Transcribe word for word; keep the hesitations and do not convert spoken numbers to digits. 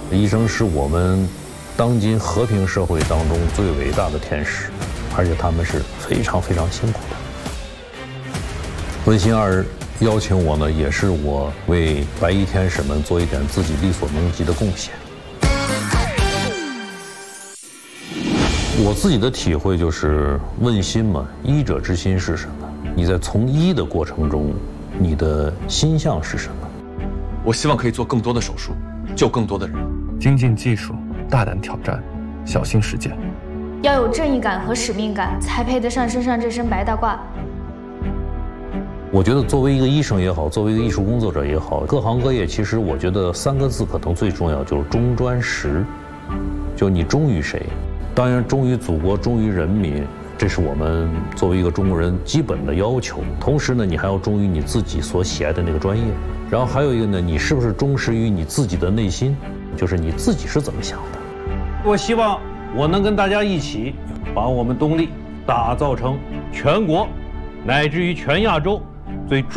医生是我们当今和平社会当中最伟大的天使，而且他们是非常非常辛苦的。温馨二邀请我呢，也是我为白衣天使们做一点自己力所能及的贡献。我自己的体会就是，问心嘛，医者之心是什么？你在从医的过程中，你的心向是什么？ 我希望可以做更多的手术，救更多的人。 精进技术，大胆挑战，小心实践。 要有正义感和使命感，才配得上身上这身白大褂。 我觉得作为一个医生也好，作为一个艺术工作者也好，各行各业其实我觉得三个字可能最重要，就是忠专实。就你忠于谁？当然忠于祖国，忠于人民，这是我们作为一个中国人基本的要求。同时呢，你还要忠于你自己所喜爱的那个专业。然后还有一个呢，你是不是忠实于你自己的内心？就是你自己是怎么想的？我希望我能跟大家一起，把我们东丽打造成全国乃至于全亚洲最